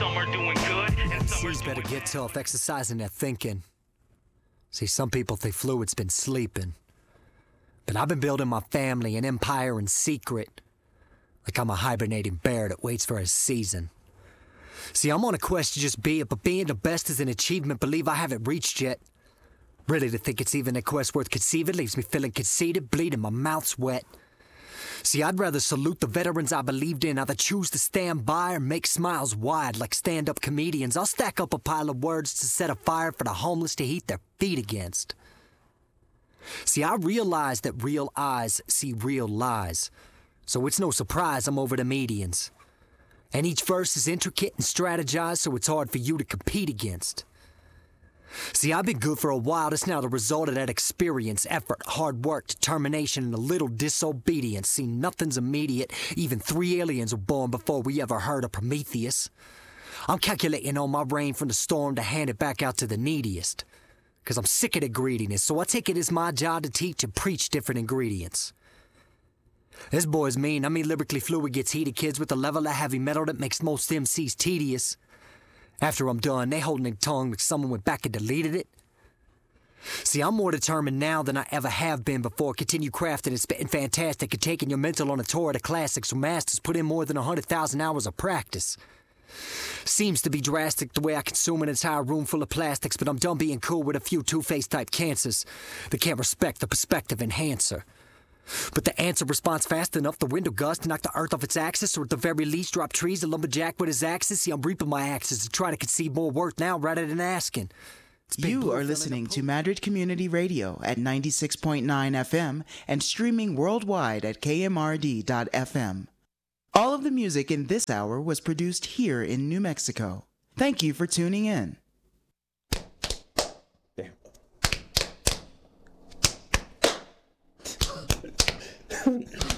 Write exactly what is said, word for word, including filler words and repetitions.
some are doing good, and some are M Cs better doing get tough, exercising their thinking. See, some people think fluid's been sleeping. But I've been building my family an empire in secret. Like I'm a hibernating bear that waits for his season. See, I'm on a quest to just be it, but being the best is an achievement believe I haven't reached yet. Really, to think it's even a quest worth conceiving leaves me feeling conceited, bleeding, my mouth's wet. See, I'd rather salute the veterans I believed in, either choose to stand by or make smiles wide like stand-up comedians. I'll stack up a pile of words to set a fire for the homeless to heat their feet against. See, I realize that real eyes see real lies, so it's no surprise I'm over the medians. And each verse is intricate and strategized, so it's hard for you to compete against. See, I've been good for a while. That's now the result of that experience, effort, hard work, determination, and a little disobedience. See, nothing's immediate. Even three aliens were born before we ever heard of Prometheus. I'm calculating on my rain from the storm to hand it back out to the neediest. Because I'm sick of the greediness, so I take it as my job to teach and preach different ingredients. This boy's mean. I mean, lyrically fluid gets heated kids with a level of heavy metal that makes most M Cs tedious. After I'm done, they holding their tongue like someone went back and deleted it. See, I'm more determined now than I ever have been before. Continue crafting and spitting fantastic and taking your mental on a tour of the classics where masters put in more than one hundred thousand hours of practice. Seems to be drastic the way I consume an entire room full of plastics, but I'm done being cool with a few two-faced type cancers that can't respect the perspective enhancer. But the answer responds fast enough, the window gust to knock the earth off its axis, or at the very least drop trees, a lumberjack with his axes. See, I'm reaping my axes to try to conceive more worth now rather than asking. You are listening to Madrid Community Radio at ninety-six point nine F M and streaming worldwide at K M R D dot F M. All of the music in this hour was produced here in New Mexico. Thank you for tuning in. Damn.